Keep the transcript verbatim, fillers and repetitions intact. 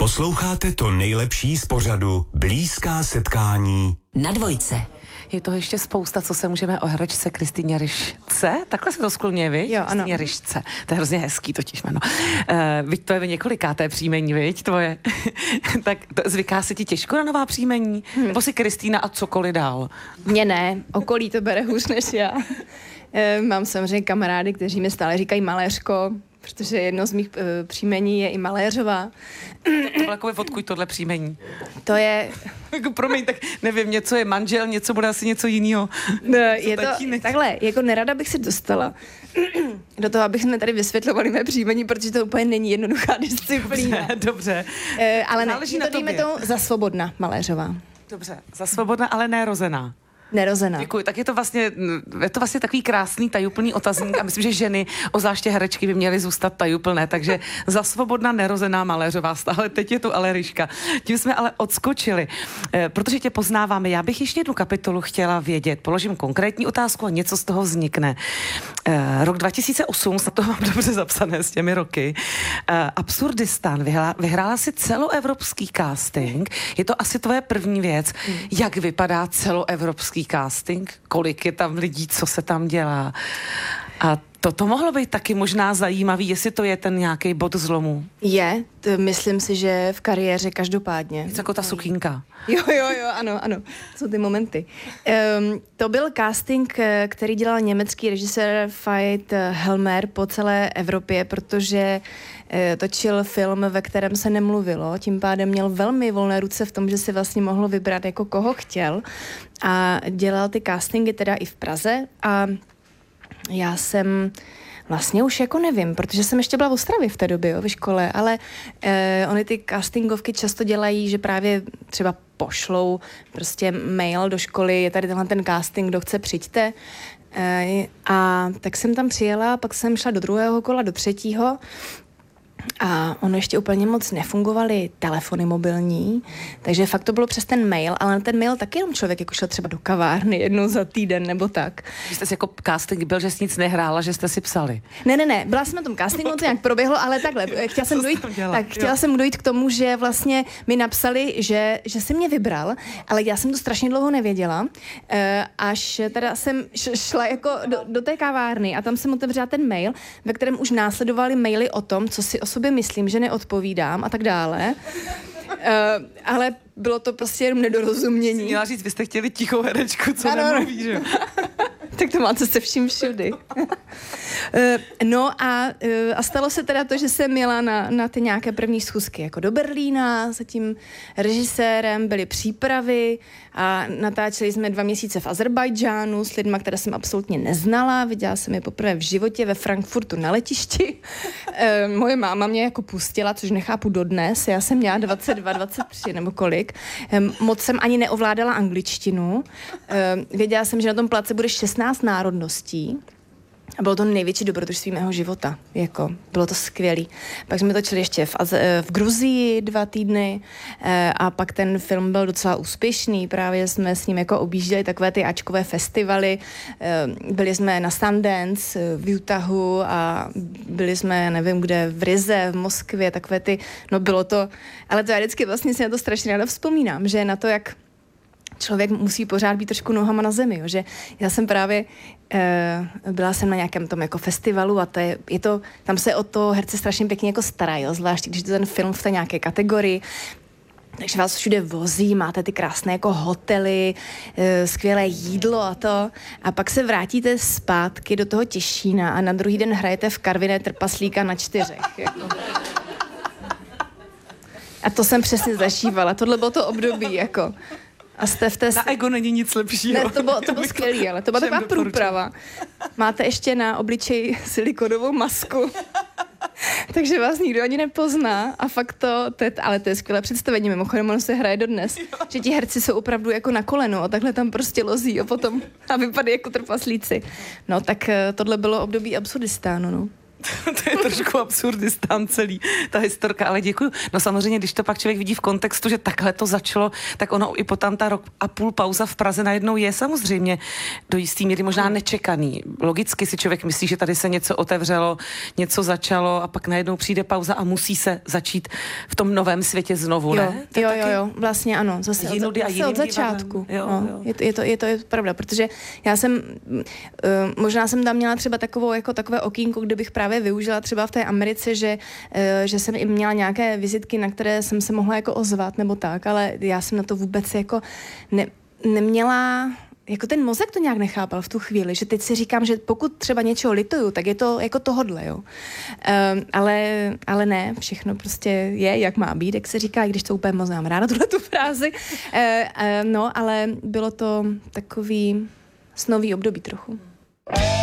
Posloucháte to nejlepší z pořadu Blízká setkání na Dvojce. Je to ještě spousta, co se můžeme o herečce Kristýně Ryšce. Takhle se to skloňuje, viď? Jo, ano. Kristýně Ryšce. To je hrozně hezký totiž jméno. Uh, viď, to je několikáté příjmení, viď, tvoje. Tak to, zvyká se ti těžko na nová příjmení? Hmm. Nebo si Kristýna a cokoliv dál? Mně ne, okolí to bere hůř než já. E, mám samozřejmě kamarády, kteří mi stále říkají Maléřko, protože jedno z mých e, příjmení je i Maléřová. To bylo jako odkud tohle příjmení? To je... Jako promiň, tak nevím, něco je manžel, něco bude asi něco jiného. Ne, je to takhle, jako nerada bych si dostala do toho, abych jsme tady vysvětlovali mé příjmení, protože to úplně není jednoduchá disciplína. Dobře, dobře. E, ale ne, Záleží to dejme to za Svobodna Maléřová. Dobře, za Svobodna, ale nerozená. Nerozená. Děkuji, tak je to vlastně, je to vlastně takový krásný tajuplný otazník a myslím, že ženy, obzvláště herečky, by měly zůstat tajuplné, takže za Svobodna nerozená Maléřová stále, teď je tu ale Ryška. Tím jsme ale odskočili, e, protože tě poznáváme. Já bych ještě jednu kapitolu chtěla vědět, položím konkrétní otázku a něco z toho vznikne. E, rok dva tisíce osm, snad to mám dobře zapsané s těmi roky, e, Absurdistán, vyhrála, vyhrála si celoevropský casting, je to asi tvoje první věc. Hmm. Jak vypadá celoevropský casting, kolik je tam lidí, co se tam dělá. A to, to mohlo být taky možná zajímavý, jestli to je ten nějaký bod zlomu. Je, to myslím si, že v kariéře každopádně. Něco jako ta sukínka. Jo, jo, jo, ano, ano, jsou ty momenty. Um, to byl casting, který dělal německý režisér Veit Helmer po celé Evropě, protože uh, točil film, ve kterém se nemluvilo, tím pádem měl velmi volné ruce v tom, že si vlastně mohl vybrat jako koho chtěl a dělal ty castingy teda i v Praze a já jsem vlastně už jako nevím, protože jsem ještě byla v Ostravě v té době, jo, ve škole, ale eh, oni ty castingovky často dělají, že právě třeba pošlou prostě mail do školy, je tady tenhle ten casting, kdo chce, přijďte. Eh, a tak jsem tam přijela, pak jsem šla do druhého kola, do třetího. A ono ještě úplně moc nefungovaly telefony mobilní, takže fakt to bylo přes ten mail, ale na ten mail taky jenom člověk jako šel třeba do kavárny jednou za týden nebo tak. Že jste si jako casting byl, že jsi nic nehrála, že jste si psali. Ne, ne, ne, byla jsem na tom castingu, to nějak proběhlo, ale takhle, chtěla jsem dojít, tak chtěla jsem dojít k tomu, že vlastně mi napsali, že, že jsi mě vybral, ale já jsem to strašně dlouho nevěděla, až teda jsem šla jako do, do té kavárny a tam jsem otevřela ten mail, ve kterém už následovaly maily o tom, co si o sobě myslím, že neodpovídám a tak dále. Uh, ale bylo to prostě jenom nedorozumění. Měla říct, vy jste chtěli tichou herečku, co ano, nemluví, že? Tak to máte se vším všudy. uh, no a, uh, a stalo se teda to, že jsem jela na, na ty nějaké první schůzky jako do Berlína za tím režisérem, byly přípravy a natáčeli jsme dva měsíce v Azerbajdžánu s lidma, které jsem absolutně neznala. Viděla jsem je poprvé v životě ve Frankfurtu na letišti. Uh, moje máma mě jako pustila, což nechápu dodnes. Já jsem měla dvacet dva, dvacet tři nebo kolik. Um, moc jsem ani neovládala angličtinu. Uh, věděla jsem, že na tom place bude šestnáct národností. A bylo to největší dobrodružství mého života. Jako, bylo to skvělý. Pak jsme točili ještě v, v Gruzii dva týdny eh, a pak ten film byl docela úspěšný. Právě jsme s ním jako objížděli takové ty ačkové festivaly. Eh, byli jsme na Sundance v Utahu a byli jsme, nevím kde, v Rize, v Moskvě, takové ty, no bylo to, ale to já vždycky vlastně si na to strašně ráda vzpomínám, že na to, jak člověk musí pořád být trošku nohama na zemi, jo? Že já jsem právě e, byla jsem na nějakém tom jako festivalu a to je, je to, tam se o to herce strašně pěkně jako starají, zvlášť když je to ten film v té nějaké kategorii. Takže vás všude vozí, máte ty krásné jako hotely, e, skvělé jídlo a to. A pak se vrátíte zpátky do toho Těšína a na druhý den hrajete v Karviné trpaslíka na čtyřech. Jako. A to jsem přesně zažívala. Tohle bylo to období, jako. A jste v té... Na ego není nic lepšího. Ne, to bylo, to bylo skvělý, ale to byla taková průprava. Máte ještě na obličeji silikonovou masku, takže vás nikdo ani nepozná a fakt to, to je, ale to je skvělé představení, mimochodem ono se hraje dodnes, že ti herci jsou opravdu jako na kolenu a takhle tam prostě lozí a potom a vypadají jako trpaslíci. No tak tohle bylo období Absurdistánu, no. To je trošku absurdistán celý, ta historka, ale děkuju. No samozřejmě, když to pak člověk vidí v kontextu, že takhle to začalo, tak ono i potom ta rok a půl pauza v Praze najednou je samozřejmě do jistý míry možná nečekaný. Logicky si člověk myslí, že tady se něco otevřelo, něco začalo a pak najednou přijde pauza a musí se začít v tom novém světě znovu, jo, ne? Jo, jo, jo, vlastně ano, zase, Jinudy od, zase od začátku. Jo, no, jo. Je, to, je, to, je, to, je to pravda, protože já jsem, uh, možná jsem tam měla třeba takovou, jako takové okýnko, kde bych právě využila třeba v té Americe, že, uh, že jsem i měla nějaké vizitky, na které jsem se mohla jako ozvat nebo tak, ale já jsem na to vůbec jako ne, neměla... Jako ten mozek to nějak nechápal v tu chvíli, že teď si říkám, že pokud třeba něčeho lituju, tak je to jako tohodle, jo. Um, ale, ale ne, všechno prostě je, jak má být, jak se říká, i když to úplně moc mám ráda, tuhle tu frázi. Uh, uh, no, ale bylo to takový snový období trochu.